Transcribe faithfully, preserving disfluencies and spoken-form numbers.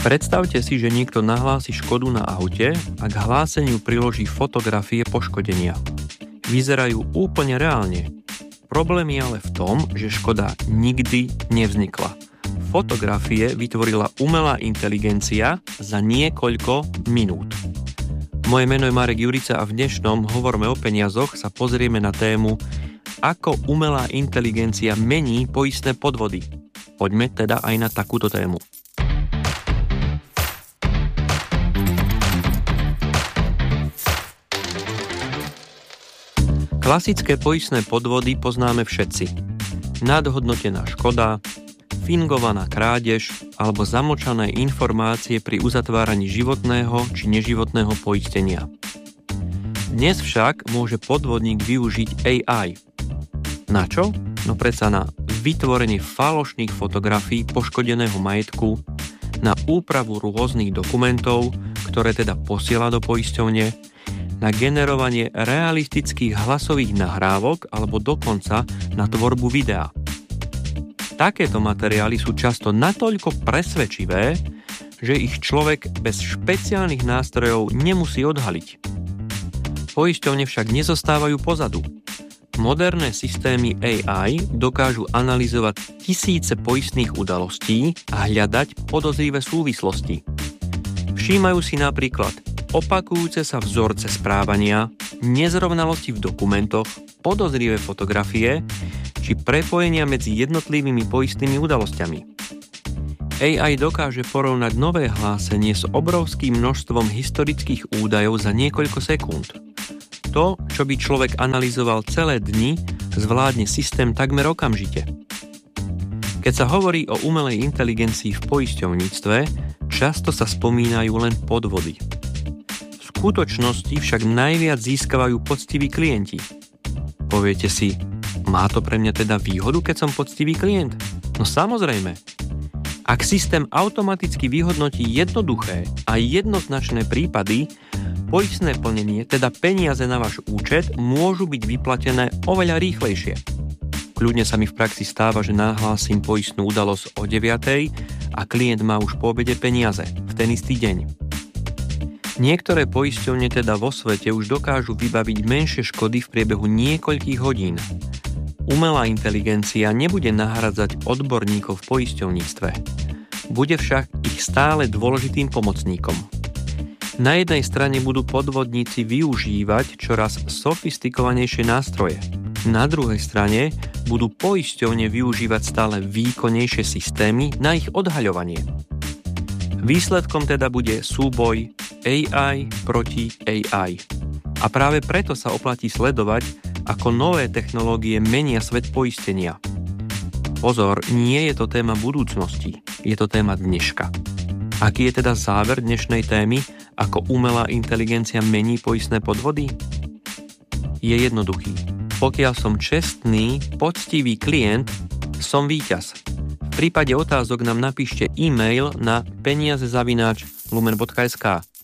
Predstavte si, že niekto nahlási škodu na aute a k hláseniu priloží fotografie poškodenia. Vyzerajú úplne reálne. Problém je ale v tom, že škoda nikdy nevznikla. Fotografie vytvorila umelá inteligencia za niekoľko minút. Moje meno je Marek Jurica a v dnešnom Hovorme o peniazoch sa pozrieme na tému, ako umelá inteligencia mení poistné podvody. Poďme teda aj na takúto tému. Klasické poistné podvody poznáme všetci. Nadhodnotená škoda, fingovaná krádež alebo zamlčané informácie pri uzatváraní životného či neživotného poistenia. Dnes však môže podvodník využiť á í. Na čo? No predsa na vytvorenie falošných fotografií poškodeného majetku, na úpravu rôznych dokumentov, ktoré teda posiela do poisťovne, na generovanie realistických hlasových nahrávok alebo dokonca na tvorbu videa. Takéto materiály sú často natoľko presvedčivé, že ich človek bez špeciálnych nástrojov nemusí odhaliť. Poisťovne však nezostávajú pozadu. Moderné systémy á í dokážu analyzovať tisíce poistných udalostí a hľadať podozrivé súvislosti. Všímajú si napríklad opakujúce sa vzorce správania, nezrovnalosti v dokumentoch, podozrivé fotografie či prepojenia medzi jednotlivými poistnými udalosťami. á í dokáže porovnať nové hlásenie s obrovským množstvom historických údajov za niekoľko sekúnd. To, čo by človek analyzoval celé dni, zvládne systém takmer okamžite. Keď sa hovorí o umelej inteligencii v poisťovníctve, často sa spomínajú len podvody. V skutočnosti však najviac získavajú poctiví klienti. Poviete si, má to pre mňa teda výhodu, keď som poctivý klient? No samozrejme. Ak systém automaticky vyhodnotí jednoduché a jednoznačné prípady, poistné plnenie, teda peniaze na váš účet, môžu byť vyplatené oveľa rýchlejšie. Kľudne sa mi v praxi stáva, že nahlásim poistnú udalosť o deviatej a klient má už po obede peniaze v ten istý deň. Niektoré poisťovne teda vo svete už dokážu vybaviť menšie škody v priebehu niekoľkých hodín. Umelá inteligencia nebude nahradzať odborníkov v poisťovníctve. Bude však ich stále dôležitým pomocníkom. Na jednej strane budú podvodníci využívať čoraz sofistikovanejšie nástroje. Na druhej strane budú poisťovne využívať stále výkonnejšie systémy na ich odhaľovanie. Výsledkom teda bude súboj á í proti á í. A práve preto sa oplatí sledovať, ako nové technológie menia svet poistenia. Pozor, nie je to téma budúcnosti, je to téma dneška. Aký je teda záver dnešnej témy, ako umelá inteligencia mení poistné podvody? Je jednoduchý. Pokiaľ som čestný, poctivý klient, som víťaz. V prípade otázok nám napíšte e-mail na peniaze zavináč lumen bodka es ká.